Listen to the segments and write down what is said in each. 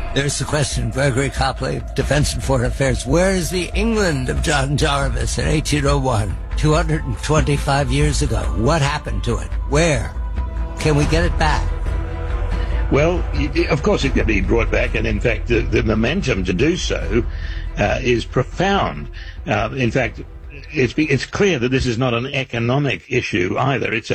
There's the question, Gregory Copley, Defense and Foreign Affairs. Where is the England of John Jarvis in 1801, 225 years ago? What happened to it? Where? Can we get it back? Well, of course it can be brought back, and in fact the momentum to do so is profound. In fact, it's clear that this is not an economic issue either. It's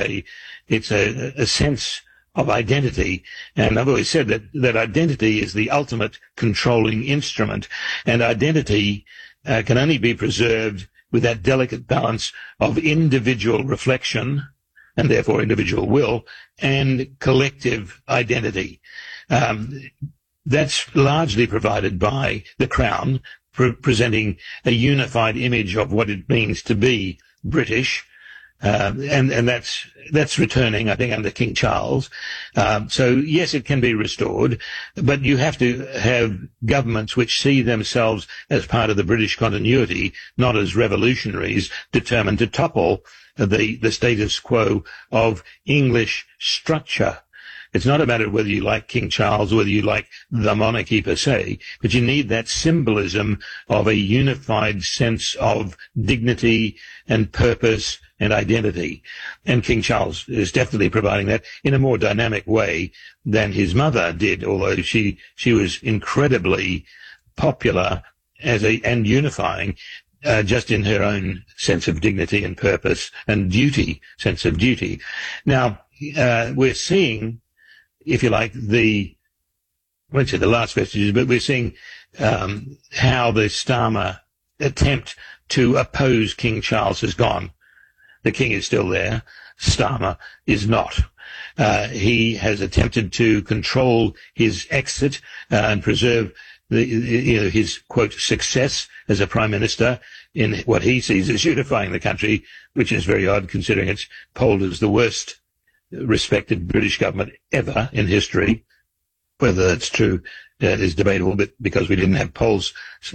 a sense of identity. And I've always said that identity is the ultimate controlling instrument, and identity can only be preserved with that delicate balance of individual reflection, and therefore individual will, and collective identity. That's largely provided by the Crown, presenting a unified image of what it means to be British, and that's returning, I think, under King Charles. So yes, it can be restored, but you have to have governments which see themselves as part of the British continuity, not as revolutionaries determined to topple the status quo of English structure. It's not about whether you like King Charles, whether you like the monarchy per se, but you need that symbolism of a unified sense of dignity and purpose and identity. And King Charles is definitely providing that in a more dynamic way than his mother did, although she was incredibly popular and unifying, just in her own sense of dignity and purpose and sense of duty. Now, we're seeing, if you like, I won't say the last vestiges, but we're seeing how the Starmer attempt to oppose King Charles has gone. The king is still there. Starmer is not. He has attempted to control his exit and preserve his, quote, success as a prime minister in what he sees as unifying the country, which is very odd considering it's polled as the worst respected British government ever in history. Whether that's true is debatable, but because we didn't have polls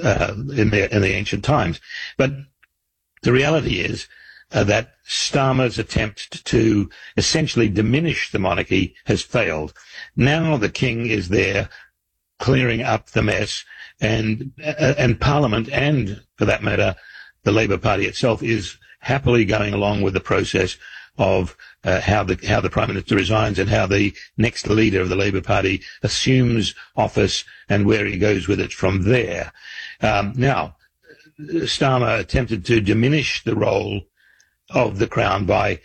in the ancient times. But the reality is that Starmer's attempt to essentially diminish the monarchy has failed. Now the king is there clearing up the mess, and Parliament, and for that matter, the Labour Party itself, is happily going along with the process of how the Prime Minister resigns and how the next leader of the Labour Party assumes office and where he goes with it from there. Now, Starmer attempted to diminish the role of the Crown by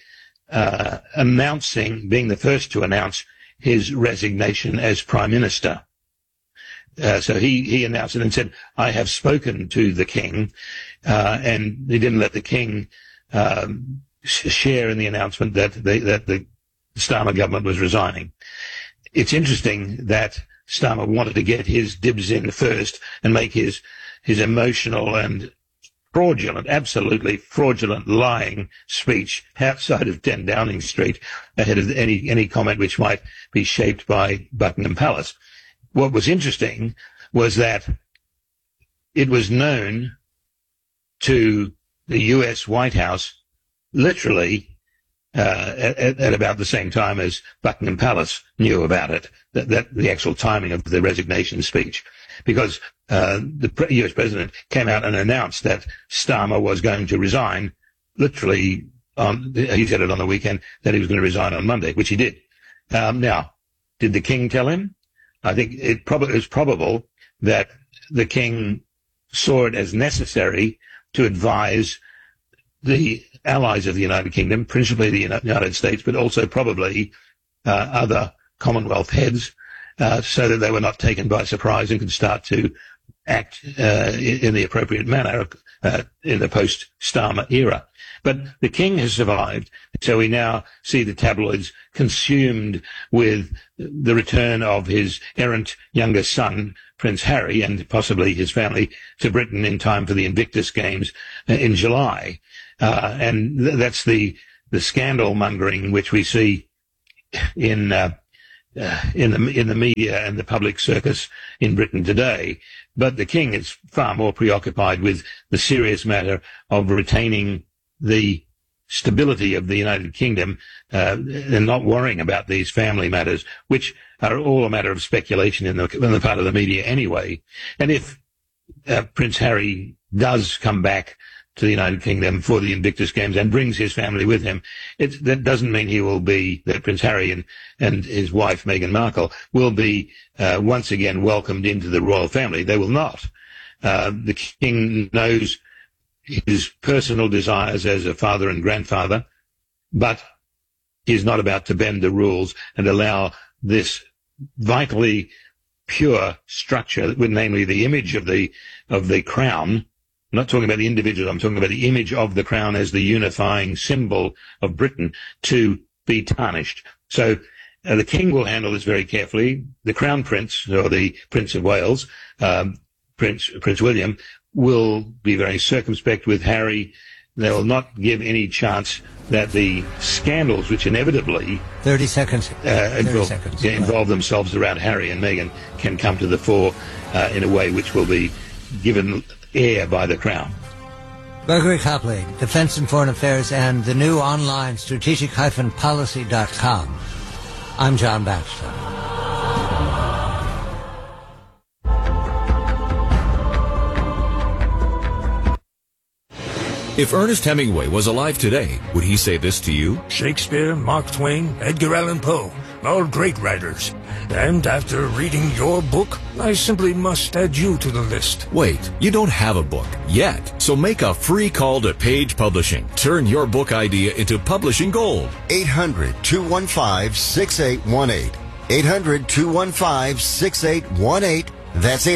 being the first to announce his resignation as Prime Minister. So he announced it and said, I have spoken to the king, and he didn't let the king share in the announcement that the Starmer government was resigning. It's interesting that Starmer wanted to get his dibs in first and make his emotional and fraudulent, absolutely fraudulent, lying speech outside of 10 Downing Street ahead of any comment which might be shaped by Buckingham Palace. What was interesting was that it was known to the US White House literally at about the same time as Buckingham Palace knew about it, that the actual timing of the resignation speech, because the US president came out and announced that Starmer was going to resign literally he said it on the weekend that he was going to resign on Monday, which he did. Now, did the king tell him? I think it's probable that the king saw it as necessary to advise the allies of the United Kingdom, principally the United States, but also probably other Commonwealth heads, so that they were not taken by surprise and could start to act in the appropriate manner in the post-Starmer era. But the king has survived, so we now see the tabloids consumed with the return of his errant younger son, Prince Harry, and possibly his family to Britain in time for the Invictus Games in July. And that's the scandal mongering which we see in the media and the public circus in Britain today. But the king is far more preoccupied with the serious matter of retaining the stability of the United Kingdom, and not worrying about these family matters, which are all a matter of speculation in the part of the media anyway. And if Prince Harry does come back to the United Kingdom for the Invictus Games and brings his family with him, that doesn't mean that Prince Harry and his wife Meghan Markle will be once again welcomed into the royal family. They will not. The king knows his personal desires as a father and grandfather, but he's not about to bend the rules and allow this vitally pure structure, namely the image of the crown. I'm not talking about the individual, I'm talking about the image of the crown as the unifying symbol of Britain, to be tarnished. So the king will handle this very carefully. The Crown Prince, or the Prince of Wales, Prince William, will be very circumspect with Harry. They will not give any chance that the scandals which inevitably 30 seconds. Involve themselves around Harry and Meghan can come to the fore in a way which will be given air by the Crown. Gregory Copley, Defense and Foreign Affairs, and the new online strategic-policy.com. I'm John Batchelor. If Ernest Hemingway was alive today, would he say this to you? Shakespeare, Mark Twain, Edgar Allan Poe, all great writers. And after reading your book, I simply must add you to the list. Wait, you don't have a book yet, so make a free call to Page Publishing. Turn your book idea into publishing gold. 800-215-6818. 800-215-6818. That's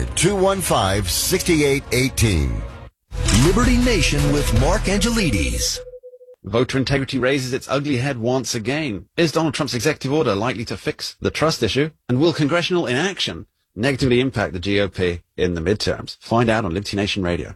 800-215-6818. Liberty Nation with Mark Angelides. Voter integrity raises its ugly head once again. Is Donald Trump's executive order likely to fix the trust issue? And will congressional inaction negatively impact the GOP in the midterms? Find out on Liberty Nation Radio.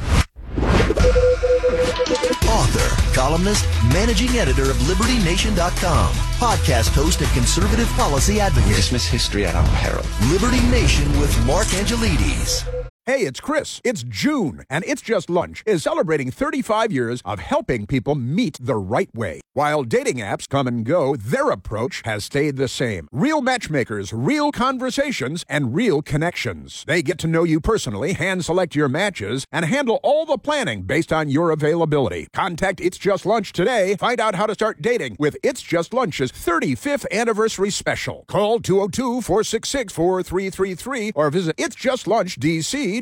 Author, columnist, managing editor of LibertyNation.com, podcast host and conservative policy advocate. Dismiss history at our peril. Liberty Nation with Mark Angelides. Hey, it's Chris. It's June, and It's Just Lunch is celebrating 35 years of helping people meet the right way. While dating apps come and go, their approach has stayed the same. Real matchmakers, real conversations, and real connections. They get to know you personally, hand-select your matches, and handle all the planning based on your availability. Contact It's Just Lunch today. Find out how to start dating with It's Just Lunch's 35th anniversary special. Call 202-466-4333 or visit itsjustlunchdc.com.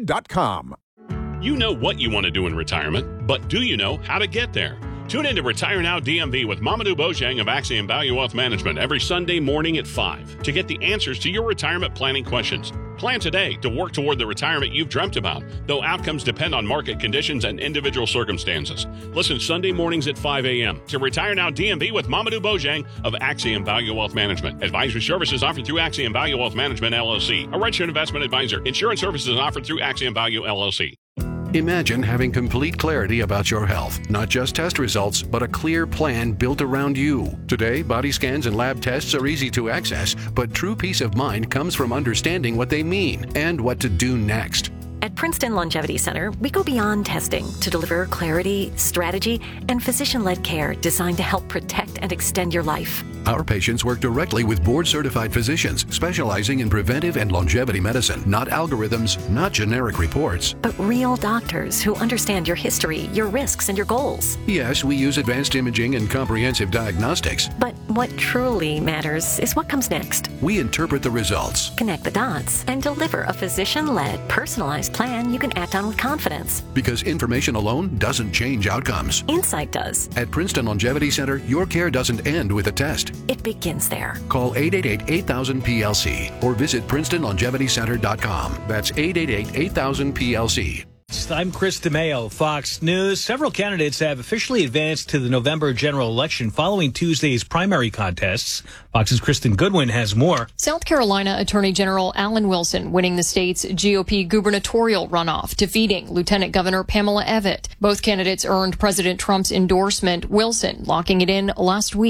You know what you want to do in retirement, but do you know how to get there? Tune in to Retire Now DMV with Mamadou Bojang of Axiom Value Wealth Management every Sunday morning at 5 to get the answers to your retirement planning questions. Plan today to work toward the retirement you've dreamt about, though outcomes depend on market conditions and individual circumstances. Listen Sunday mornings at 5 a.m. to Retire Now DMV with Mamadou Bojang of Axiom Value Wealth Management. Advisory services offered through Axiom Value Wealth Management, LLC, a registered investment advisor. Insurance services offered through Axiom Value, LLC. Imagine having complete clarity about your health, not just test results, but a clear plan built around you. Today, body scans and lab tests are easy to access, but true peace of mind comes from understanding what they mean and what to do next. At Princeton Longevity Center, we go beyond testing to deliver clarity, strategy, and physician-led care designed to help protect and extend your life. Our patients work directly with board-certified physicians specializing in preventive and longevity medicine, not algorithms, not generic reports. But real doctors who understand your history, your risks, and your goals. Yes, we use advanced imaging and comprehensive diagnostics. But what truly matters is what comes next. We interpret the results, connect the dots, and deliver a physician-led, personalized plan you can act on with confidence. Because information alone doesn't change outcomes. Insight does. At Princeton Longevity Center, your care doesn't end with a test. It begins there. Call 888-8000-PLC or visit PrincetonLongevityCenter.com. That's 888-8000-PLC. I'm Chris DeMeo, Fox News. Several candidates have officially advanced to the November general election following Tuesday's primary contests. Fox's Kristen Goodwin has more. South Carolina Attorney General Alan Wilson winning the state's GOP gubernatorial runoff, defeating Lieutenant Governor Pamela Evette. Both candidates earned President Trump's endorsement, Wilson locking it in last week.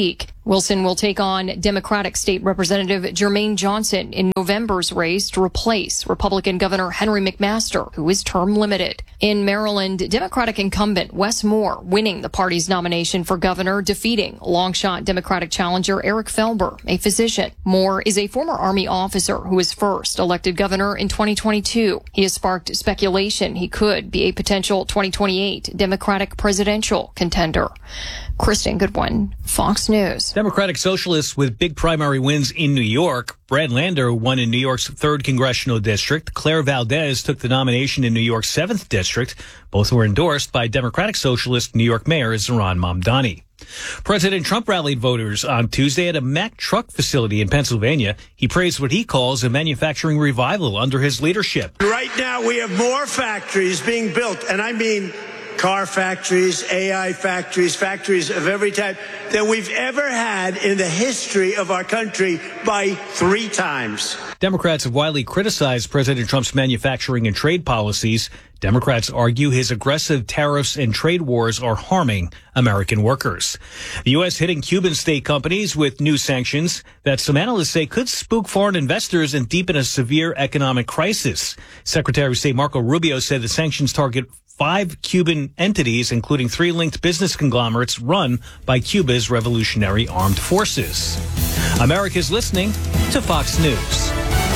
Wilson will take on Democratic State Representative Jermaine Johnson in November's race to replace Republican Governor Henry McMaster, who is term limited. In Maryland, Democratic incumbent Wes Moore winning the party's nomination for governor, defeating long-shot Democratic challenger Eric Felber, a physician. Moore is a former Army officer who was first elected governor in 2022. He has sparked speculation he could be a potential 2028 Democratic presidential contender. Kristen Goodwin, Fox News. Democratic Socialists with big primary wins in New York. Brad Lander won in New York's 3rd Congressional District. Claire Valdez took the nomination in New York's 7th District. Both were endorsed by Democratic Socialist New York Mayor Zohran Mamdani. President Trump rallied voters on Tuesday at a Mack truck facility in Pennsylvania. He praised what he calls a manufacturing revival under his leadership. Right now, we have more factories being built, and I mean car factories, AI factories, factories of every type than we've ever had in the history of our country by 3 times. Democrats have widely criticized President Trump's manufacturing and trade policies. Democrats argue his aggressive tariffs and trade wars are harming American workers. The U.S. hitting Cuban state companies with new sanctions that some analysts say could spook foreign investors and deepen a severe economic crisis. Secretary of State Marco Rubio said the sanctions target 5 Cuban entities, including 3 linked business conglomerates run by Cuba's Revolutionary Armed Forces. America's listening to Fox News.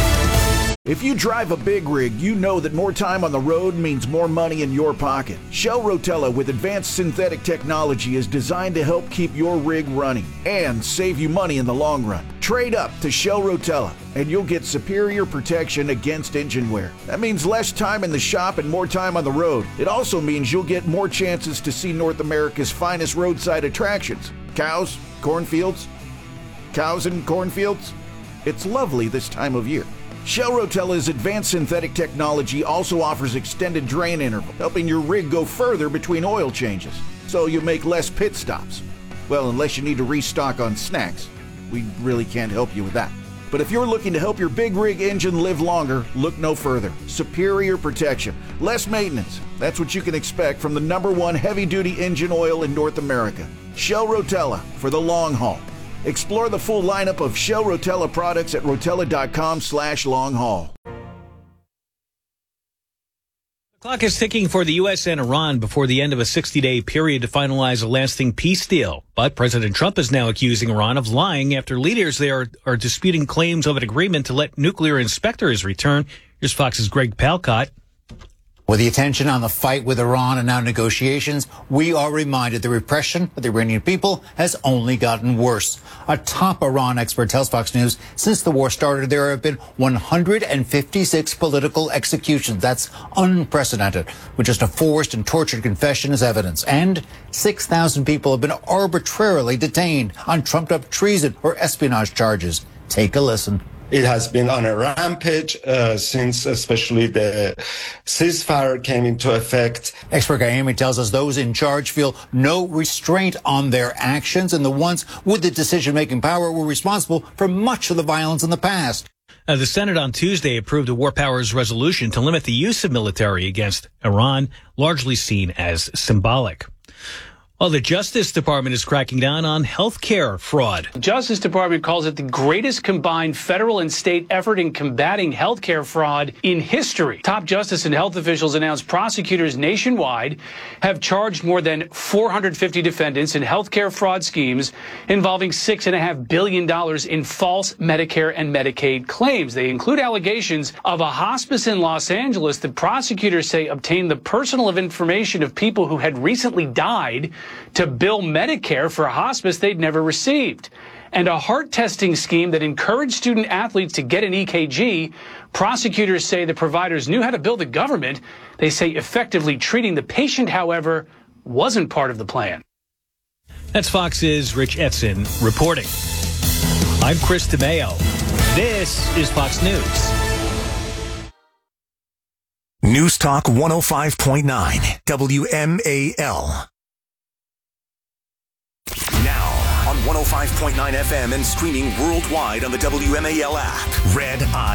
If you drive a big rig, you know that more time on the road means more money in your pocket. Shell Rotella with advanced synthetic technology is designed to help keep your rig running and save you money in the long run. Trade up to Shell Rotella and you'll get superior protection against engine wear. That means less time in the shop and more time on the road. It also means you'll get more chances to see North America's finest roadside attractions. Cows, cornfields, cows and cornfields. It's lovely this time of year. Shell Rotella's advanced synthetic technology also offers extended drain interval, helping your rig go further between oil changes, so you make less pit stops. Well, unless you need to restock on snacks. We really can't help you with that. But if you're looking to help your big rig engine live longer, look no further. Superior protection, less maintenance. That's what you can expect from the #1 heavy-duty engine oil in North America. Shell Rotella for the long haul. Explore the full lineup of Shell Rotella products at rotella.com/long-haul. The clock is ticking for the U.S. and Iran before the end of a 60-day period to finalize a lasting peace deal. But President Trump is now accusing Iran of lying after leaders there are disputing claims of an agreement to let nuclear inspectors return. Here's Fox's Greg Palcott. With the attention on the fight with Iran and now negotiations, we are reminded the repression of the Iranian people has only gotten worse. A top Iran expert tells Fox News since the war started, there have been 156 political executions. That's unprecedented, with just a forced and tortured confession as evidence. And 6,000 people have been arbitrarily detained on trumped-up treason or espionage charges. Take a listen. It has been on a rampage since especially the ceasefire came into effect. Expert Gayemi tells us those in charge feel no restraint on their actions, and the ones with the decision-making power were responsible for much of the violence in the past. The Senate on Tuesday approved a War Powers resolution to limit the use of military against Iran, largely seen as symbolic. Well, the Justice Department is cracking down on health care fraud. The Justice Department calls it the greatest combined federal and state effort in combating health care fraud in history. Top justice and health officials announced prosecutors nationwide have charged more than 450 defendants in health care fraud schemes involving $6.5 billion in false Medicare and Medicaid claims. They include allegations of a hospice in Los Angeles that prosecutors say obtained the personal information of people who had recently died to bill Medicare for a hospice they'd never received. And a heart testing scheme that encouraged student athletes to get an EKG. Prosecutors say the providers knew how to bill the government. They say effectively treating the patient, however, wasn't part of the plan. That's Fox's Rich Etzen reporting. I'm Chris DeMeo. This is Fox News. News Talk 105.9 WMAL. Now on 105.9 FM and streaming worldwide on the WMAL app. Red Eye